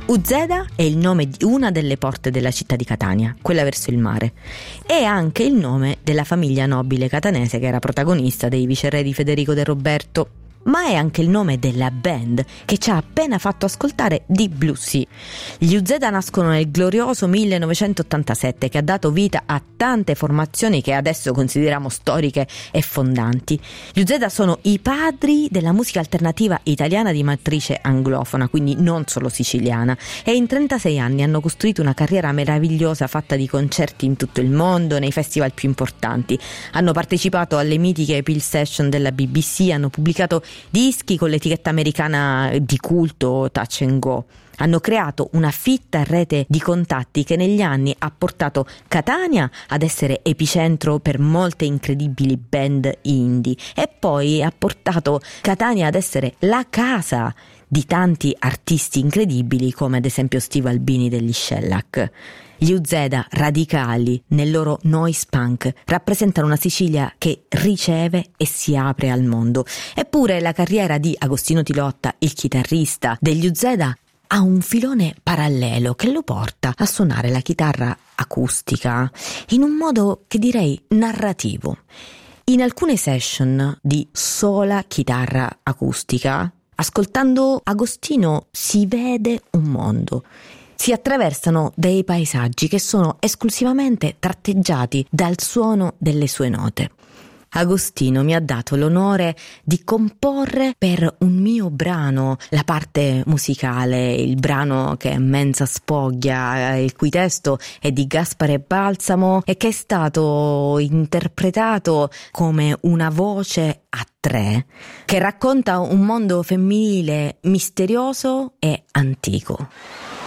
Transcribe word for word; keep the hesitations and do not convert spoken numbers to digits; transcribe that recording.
Uzeda è il nome di una delle porte della città di Catania, quella verso il mare. È anche il nome della famiglia nobile catanese che era protagonista dei viceré di Federico De Roberto. Ma è anche il nome della band che ci ha appena fatto ascoltare di Blue Sea. Gli Uzeda nascono nel glorioso millenovecentottantasette, che ha dato vita a tante formazioni che adesso consideriamo storiche e fondanti. Gli Uzeda sono i padri della musica alternativa italiana di matrice anglofona, quindi non solo siciliana, e in trentasei anni hanno costruito una carriera meravigliosa fatta di concerti in tutto il mondo, nei festival più importanti. Hanno partecipato alle mitiche Peel Session della B B C, hanno pubblicato dischi con l'etichetta americana di culto Touch and Go. Hanno creato una fitta rete di contatti che negli anni ha portato Catania ad essere epicentro per molte incredibili band indie e poi ha portato Catania ad essere la casa di tanti artisti incredibili come ad esempio Steve Albini degli Shellac. Gli Uzeda, radicali nel loro noise punk, rappresentano una Sicilia che riceve e si apre al mondo. Eppure la carriera di Agostino Tilotta, il chitarrista degli Uzeda, ha un filone parallelo che lo porta a suonare la chitarra acustica in un modo che direi narrativo. In alcune session di sola chitarra acustica, ascoltando Agostino si vede un mondo. Si attraversano dei paesaggi che sono esclusivamente tratteggiati dal suono delle sue note. Agostino mi ha dato l'onore di comporre per un mio brano la parte musicale, il brano che è Mensa Spoglia, il cui testo è di Gaspare Balsamo e che è stato interpretato come una voce a tre che racconta un mondo femminile misterioso e antico.